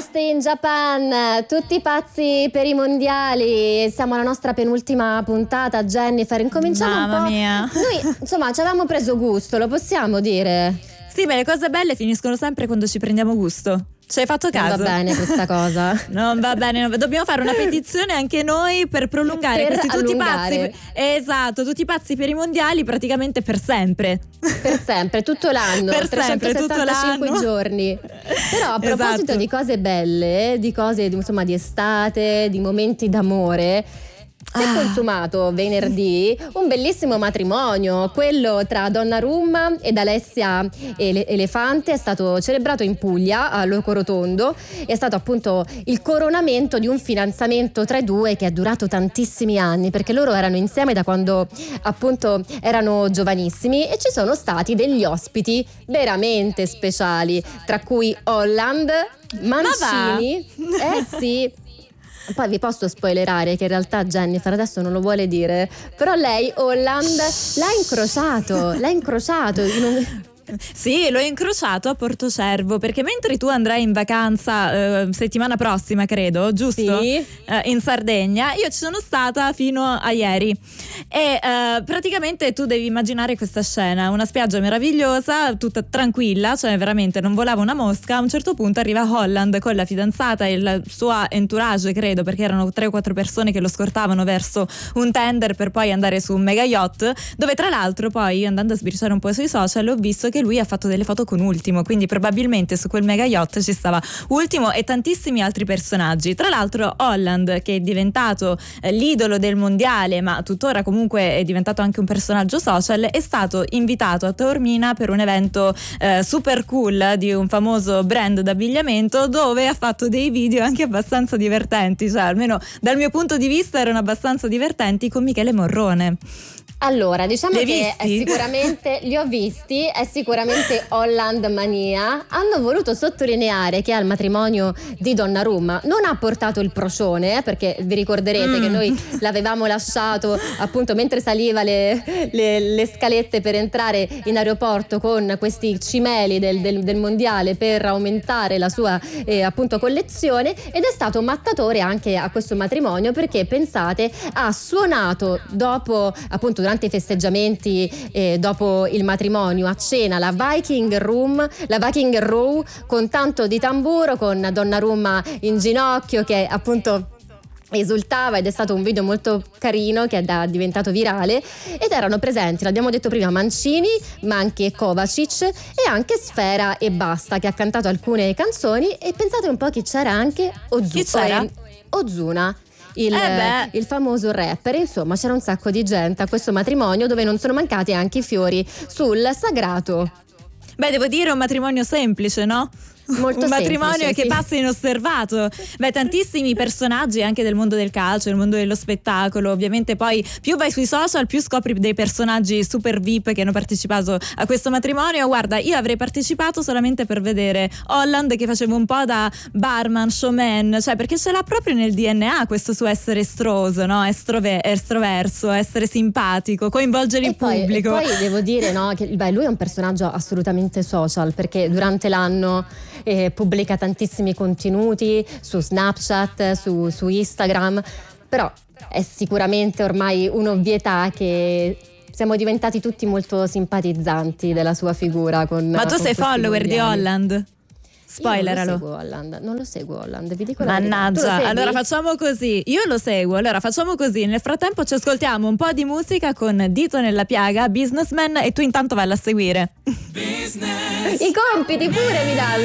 Stay in Japan, tutti pazzi per i mondiali. Siamo alla nostra penultima puntata, Jennifer. Incominciamo Mamma un po'. mia. Noi, insomma, ci avevamo preso gusto, lo possiamo dire? Sì, ma le cose belle finiscono sempre quando ci prendiamo gusto. Ci hai fatto caso? Non va bene questa cosa. Non va bene, dobbiamo fare una petizione anche noi per prolungare Per questi tutti allungare. pazzi. Esatto, tutti pazzi per i mondiali praticamente per sempre. Per sempre, tutto l'anno, Per sempre, 365 tutto l'anno. giorni. Però a proposito Esatto. di cose belle, di cose insomma di estate, di momenti d'amore, si è consumato venerdì un bellissimo matrimonio, quello tra Donnarumma ed Alessia Elefante. È stato celebrato in Puglia, a Locorotondo. È stato appunto il coronamento di un fidanzamento tra i due che è durato tantissimi anni, perché loro erano insieme da quando appunto erano giovanissimi, e ci sono stati degli ospiti veramente speciali, tra cui Holland, Mancini. Sì. Poi vi posso spoilerare che in realtà Jennifer adesso non lo vuole dire, però lei Holland l'ha incrociato in un... Sì, l'ho incrociato a Portocervo, perché mentre tu andrai in vacanza settimana prossima, credo, giusto? Sì. In Sardegna, io ci sono stata fino a ieri e praticamente tu devi immaginare questa scena: una spiaggia meravigliosa, tutta tranquilla, cioè veramente non volava una mosca. A un certo punto arriva Holland con la fidanzata e il suo entourage, credo, perché erano 3 o 4 persone che lo scortavano verso un tender per poi andare su un mega yacht, dove tra l'altro poi, andando a sbirciare un po' sui social, ho visto che lui ha fatto delle foto con Ultimo, quindi probabilmente su quel mega yacht ci stava Ultimo e tantissimi altri personaggi. Tra l'altro Holland, che è diventato l'idolo del mondiale, ma tuttora comunque è diventato anche un personaggio social, è stato invitato a Taormina per un evento super cool di un famoso brand d'abbigliamento, dove ha fatto dei video anche abbastanza divertenti, cioè almeno dal mio punto di vista erano abbastanza divertenti, con Michele Morrone. Allora, diciamo Li hai che è visti? sicuramente, li ho visti, è sicuramente Holland mania. Hanno voluto sottolineare che al matrimonio di Donnarumma non ha portato il procione, perché vi ricorderete che noi l'avevamo lasciato appunto mentre saliva le scalette per entrare in aeroporto con questi cimeli del mondiale per aumentare la sua appunto collezione, ed è stato mattatore anche a questo matrimonio, perché pensate, ha suonato dopo appunto durante i festeggiamenti, dopo il matrimonio, a cena, la Viking Row con tanto di tamburo, con Donnarumma in ginocchio che appunto esultava, ed è stato un video molto carino che è diventato virale. Ed erano presenti, l'abbiamo detto prima, Mancini, ma anche Kovacic e anche Sfera Ebbasta, che ha cantato alcune canzoni. E pensate un po' chi c'era anche? Chi c'era? Ozuna, il famoso rapper. Insomma, c'era un sacco di gente a questo matrimonio, dove non sono mancati anche i fiori sul sagrato. Beh, devo dire un matrimonio semplice, no? Molto un matrimonio semplice, che sì. passa inosservato. Beh, tantissimi personaggi anche del mondo del calcio, del mondo dello spettacolo. Ovviamente poi più vai sui social, più scopri dei personaggi super VIP che hanno partecipato a questo matrimonio. Guarda, io avrei partecipato solamente per vedere Holland che faceva un po' da barman, showman, cioè perché ce l'ha proprio nel DNA questo suo essere estroso, no? Estroverso, essere simpatico, coinvolgere il pubblico. E poi devo dire, no, che lui è un personaggio assolutamente social, perché durante l'anno pubblica tantissimi contenuti su Snapchat, su Instagram, però è sicuramente ormai un'ovvietà che siamo diventati tutti molto simpatizzanti della sua figura. Ma tu sei follower di Holland? Spoileralo. Non lo seguo Holland, vi dico la verità. Mannaggia, allora facciamo così. Io lo seguo, allora facciamo così. Nel frattempo ci ascoltiamo un po' di musica con Dito nella piaga, Businessman, e tu intanto vai a seguire. I compiti pure mi danno.